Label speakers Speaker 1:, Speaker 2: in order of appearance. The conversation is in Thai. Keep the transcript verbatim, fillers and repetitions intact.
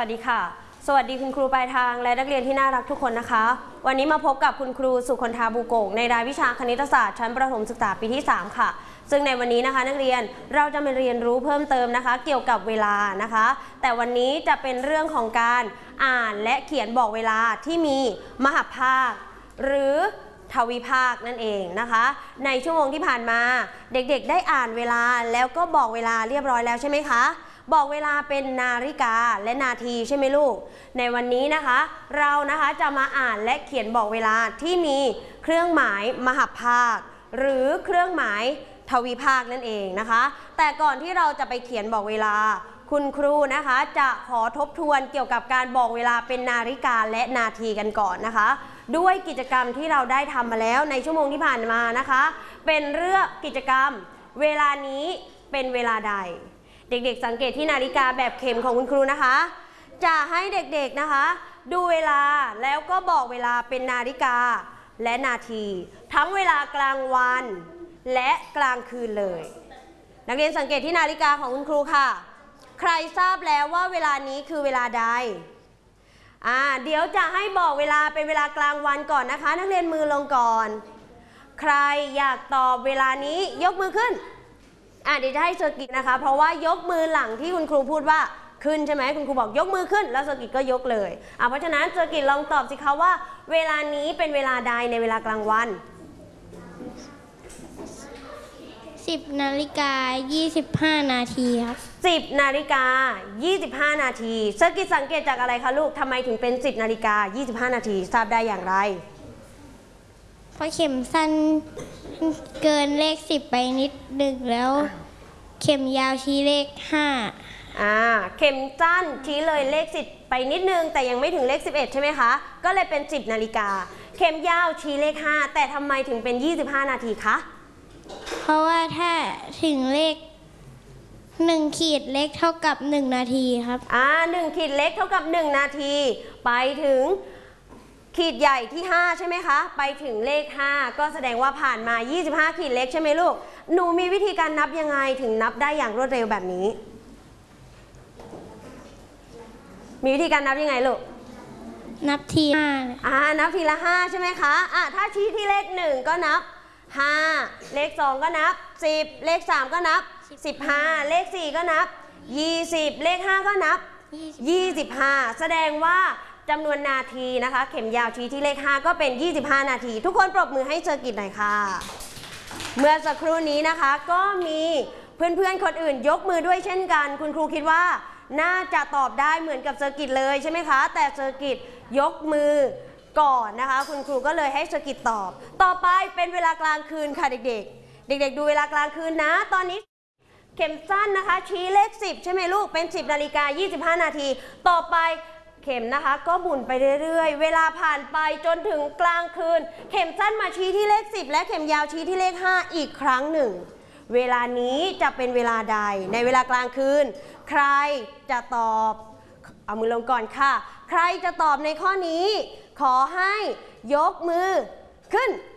Speaker 1: วัสดีค่ะสวัสดีคุณครูปลายทางและนักเรียนที่น่ารักทุกคนนะคะวันนี้มาพบกับคุณครูสุคนธาบูโก่งในรายวิชาคณิตศาสตร์ชั้นประถมศึกษาปีที่สามค่ะซึ่งในวันนี้นะคะนักเรียนเราจะมาเรียนรู้เพิ่มเติมนะคะเกี่ยวกับเวลานะคะแต่วันนี้จะเป็นเรื่องของการอ่านและเขียนบอกเวลาที่มีมหภาคหรือทวิภาคนั่นเองนะคะในชั่วโมงที่ผ่านมาเด็กๆได้อ่านเวลาแล้วก็บอกเวลาเรียบร้อยแล้วใช่ไหมคะบอกเวลาเป็นนาฬิกาและนาทีใช่ไหมลูกในวันนี้นะคะเรานะคะจะมาอ่านและเขียนบอกเวลาที่มีเครื่องหมายมหภาคหรือเครื่องหมายทวิภาคนั่นเองนะคะแต่ก่อนที่เราจะไปเขียนบอกเวลาคุณครูนะคะจะขอทบทวนเกี่ยวกับการบอกเวลาเป็นนาฬิกาและนาทีกันก่อนนะคะด้วยกิจกรรมที่เราได้ทำมาแล้วในชั่วโมงที่ผ่านมานะคะเป็นเรื่องกิจกรรมเวลานี้เป็นเวลาใดเด็กๆสังเกตที่นาฬิกาแบบเข็มของคุณครูนะคะจะให้เด็กๆนะคะดูเวลาแล้วก็บอกเวลาเป็นนาฬิกาและนาทีทั้งเวลากลางวันและกลางคืนเลยนักเรียนสังเกตที่นาฬิกาของคุณครูค่ะใครทราบแล้วว่าเวลานี้คือเวลาใดอ่าเดี๋ยวจะให้บอกเวลาเป็นเวลากลางวันก่อนนะคะนักเรียนมือลงก่อนใครอยากตอบเวลานี้ยกมือขึ้นอ่ะเดี๋ยวจะให้เซอร์กิตนะคะเพราะว่ายกมือหลังที่คุณครูพูดว่าขึ้นใช่ไหมคุณครูบอกยกมือขึ้นแล้วเซอร์กิตก็ยกเลยอ่ะเพราะฉะนั้นเซอร์กิตลองตอบสิคะว่าเวลานี้เป็นเวลาใดในเวลากลางวัน
Speaker 2: สิบนาฬิกายี่สิบห้านาทีครับ
Speaker 1: สิบนาฬิกายี่สิบห้านาทีเซอร์กิตสังเกตจากอะไรคะลูกทำไมถึงเป็นสิบนาฬิกายี่สิบห้านาทีทราบได้อย่างไร
Speaker 2: เพราะเข็มสั้นเกินเลขสิบไปนิดหนึ่งแล้วเข็มยาวชี้เลขห้า
Speaker 1: อ่าเข็มสั้นชี้เลยเลขสิบไปนิดนึงแต่ยังไม่ถึงเลขสิบเอ็ดใช่ไหมคะก็เลยเป็นสิบนาฬิกาเข็มยาวชี้เลขห้าแต่ทำไมถึงเป็นยี่สิบห้านาทีคะ
Speaker 2: เพราะว่าถ้าถึงเลขหนึ่งขีดเล็กเท่ากับหนึ่งนาทีครับ
Speaker 1: อ่าหนึ่งขีดเล็กเท่ากับหนึ่งนาทีไปถึงขีดใหญ่ที่ห้าใช่ไหมคะไปถึงเลขห้าก็แสดงว่าผ่านมายี่สิบห้าขีดเล็กใช่ไหมลูกหนูมีวิธีการนับยังไงถึงนับได้อย่างรวดเร็วแบบนี้มีวิธีการนับยังไงลูก
Speaker 2: นับทีห้า
Speaker 1: อ่านับทีละห้าใช่ไหมคะอ่าถ้าชี้ที่เลขหนึ่งก็นับห้าเลขสองก็นับสิบเลขสามก็นับสิบห้าเลขสี่ก็นับยี่สิบเลขห้าก็นับยี่สิบห้าแสดงว่าจำนวนนาทีนะคะเข็มยาวชี้ที่เลขห้าก็เป็นยี่สิบห้านาทีทุกคนปรบมือให้เซอร์กิตหน่อยค่ะเมื่อสักครู่นี้นะคะก็มีเพื่อนๆคนอื่นยกมือด้วยเช่นกันคุณครูคิดว่าน่าจะตอบได้เหมือนกับเซอร์กิตเลยใช่ไหมคะแต่เซอร์กิตยกมือก่อนนะคะคุณครูก็เลยให้เซอร์กิตตอบต่อไปเป็นเวลากลางคืนค่ะเด็กๆเด็กๆดูเวลากลางคืนนะตอนนี้เข็มสั้นนะคะชี้เลขสิบใช่ไหมลูกเป็นสิบนาฬิกายี่สิบห้านาทีต่อไปเข็มนะคะก็หมุนไปเรื่อยๆเวลาผ่านไปจนถึงกลางคืนเข็มสั้นมาชี้ที่เลขสิบและเข็มยาวชี้ที่เลขห้าอีกครั้งหนึ่งเวลานี้จะเป็นเวลาใดในเวลากลางคืนใครจะตอบเอามือลงก่อนค่ะใครจะตอบในข้อนี้ขอให้ยกมือขึ้น